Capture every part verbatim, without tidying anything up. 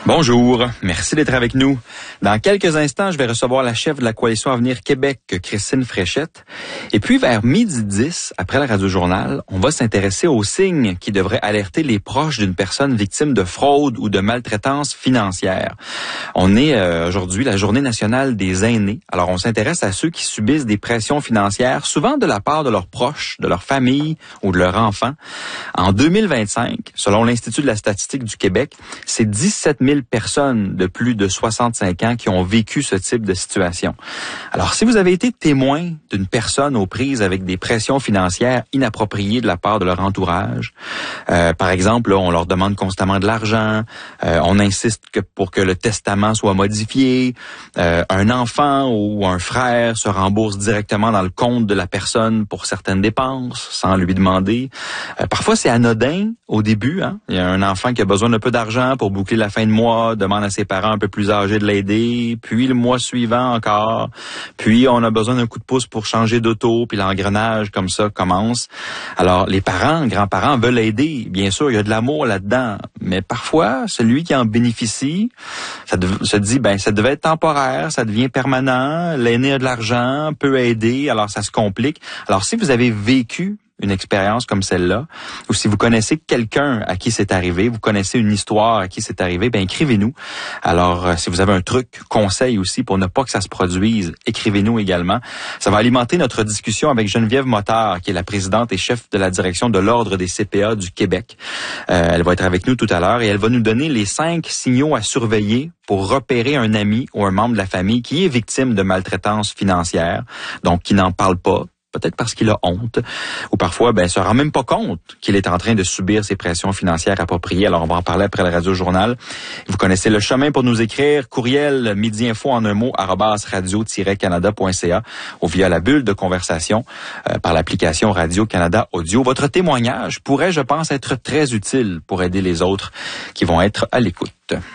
Bonjour, merci d'être avec nous. Dans quelques instants, je vais recevoir la chef de la Coalition Avenir Québec, Christine Fréchette. Et puis, vers midi dix, après le Radio-Journal, on va s'intéresser aux signes qui devraient alerter les proches d'une personne victime de fraude ou de maltraitance financière. On est euh, aujourd'hui la Journée nationale des aînés. Alors, on s'intéresse à ceux qui subissent des pressions financières, souvent de la part de leurs proches, de leur famille ou de leurs enfants. En deux mille vingt-cinq, selon l'Institut de la statistique du Québec, c'est dix-sept mille personnes de plus de soixante-cinq ans qui ont vécu ce type de situation. Alors, si vous avez été témoin d'une personne aux prises avec des pressions financières inappropriées de la part de leur entourage, euh, par exemple, là, on leur demande constamment de l'argent, euh, on insiste que pour que le testament soit modifié, euh, un enfant ou un frère se rembourse directement dans le compte de la personne pour certaines dépenses, sans lui demander. Euh, parfois, c'est anodin au début. Hein? Il y a un enfant qui a besoin d'un peu d'argent pour boucler la fin de mois, demande à ses parents un peu plus âgés de l'aider, puis le mois suivant encore, puis on a besoin d'un coup de pouce pour changer d'auto, puis l'engrenage comme ça commence. Alors, les parents, grands-parents veulent aider, bien sûr, il y a de l'amour là-dedans, mais parfois, celui qui en bénéficie, ça dev- se dit, ben ça devait être temporaire, ça devient permanent, l'aîné a de l'argent, peut aider, alors ça se complique. Alors, si vous avez vécu une expérience comme celle-là, ou si vous connaissez quelqu'un à qui c'est arrivé, vous connaissez une histoire à qui c'est arrivé, ben écrivez-nous. Alors, euh, si vous avez un truc, conseil aussi pour ne pas que ça se produise, écrivez-nous également. Ça va alimenter notre discussion avec Geneviève Motard, qui est la présidente et chef de la direction de l'Ordre des C P A du Québec. Euh, elle va être avec nous tout à l'heure et elle va nous donner les cinq signaux à surveiller pour repérer un ami ou un membre de la famille qui est victime de maltraitance financière, donc qui n'en parle pas, peut-être parce qu'il a honte, ou parfois, ben, se rend même pas compte qu'il est en train de subir ces pressions financières appropriées. Alors, on va en parler après le Radio-Journal. Vous connaissez le chemin pour nous écrire. Courriel, midi info en un mot, arobase radio tiret canada point c a ou via la bulle de conversation euh, par l'application Radio-Canada Audio. Votre témoignage pourrait, je pense, être très utile pour aider les autres qui vont être à l'écoute.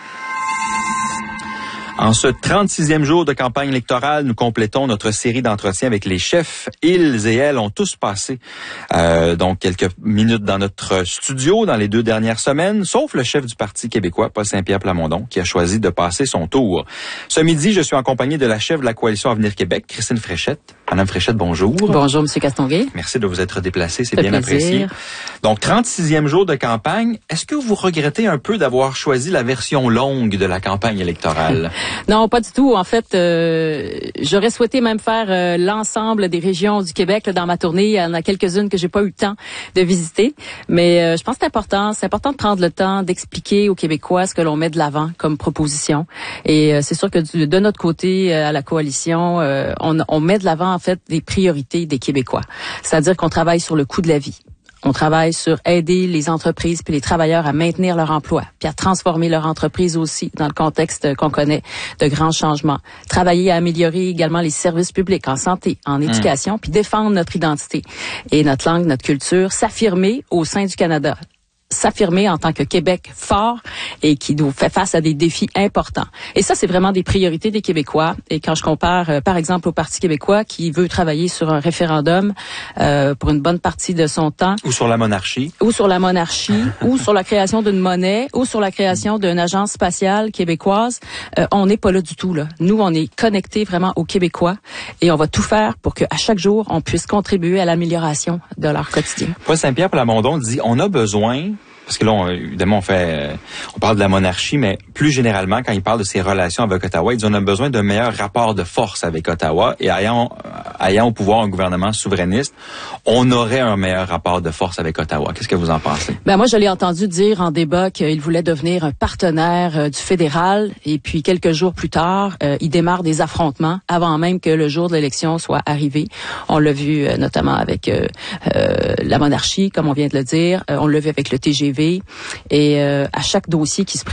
En ce trente-sixième jour de campagne électorale, nous complétons notre série d'entretiens avec les chefs. Ils et elles ont tous passé euh, donc quelques minutes dans notre studio dans les deux dernières semaines, sauf le chef du Parti québécois, Paul Saint-Pierre Plamondon, qui a choisi de passer son tour. Ce midi, je suis en compagnie de la chef de la Coalition Avenir Québec, Christine Fréchette. Madame Fréchette, bonjour. Bonjour, Monsieur Castonguay. Merci de vous être déplacé, c'est Ça bien plaisir. apprécié. Donc, trente-sixième jour de campagne, est-ce que vous regrettez un peu d'avoir choisi la version longue de la campagne électorale? Non, pas du tout. En fait, euh, j'aurais souhaité même faire euh, l'ensemble des régions du Québec là, dans ma tournée. Il y en a quelques-unes que j'ai pas eu le temps de visiter, mais euh, je pense que c'est important. C'est important de prendre le temps d'expliquer aux Québécois ce que l'on met de l'avant comme proposition. Et euh, c'est sûr que du, de notre côté, euh, à la coalition, euh, on, on met de l'avant en fait des priorités des Québécois. C'est-à-dire qu'on travaille sur le coût de la vie. On travaille sur aider les entreprises puis les travailleurs à maintenir leur emploi, puis à transformer leur entreprise aussi dans le contexte qu'on connaît de grands changements. Travailler à améliorer également les services publics en santé, en éducation, mmh. puis défendre notre identité et notre langue, notre culture, s'affirmer au sein du Canada. S'affirmer en tant que Québec fort et qui nous fait face à des défis importants. Et ça, c'est vraiment des priorités des Québécois. Et quand je compare, euh, par exemple, au Parti québécois qui veut travailler sur un référendum euh, pour une bonne partie de son temps. Ou sur la monarchie. Ou sur la monarchie, ou sur la création d'une monnaie, ou sur la création d'une agence spatiale québécoise, euh, on n'est pas là du tout. Là. Nous, on est connectés vraiment aux Québécois et on va tout faire pour qu'à chaque jour, on puisse contribuer à l'amélioration de leur quotidien. Paul Saint-Pierre Plamondon dit, on a besoin... Parce que là, on, évidemment, on fait, on parle de la monarchie, mais plus généralement, quand il parle de ses relations avec Ottawa, il dit on a besoin d'un meilleur rapport de force avec Ottawa. Et ayant, ayant au pouvoir un gouvernement souverainiste, on aurait un meilleur rapport de force avec Ottawa. Qu'est-ce que vous en pensez? Ben moi, je l'ai entendu dire en débat qu'il voulait devenir un partenaire euh, du fédéral. Et puis, quelques jours plus tard, euh, il démarre des affrontements avant même que le jour de l'élection soit arrivé. On l'a vu euh, notamment avec euh, euh, la monarchie, comme on vient de le dire. Euh, on l'a vu avec le T G V. Et euh, à chaque dossier qui se présente,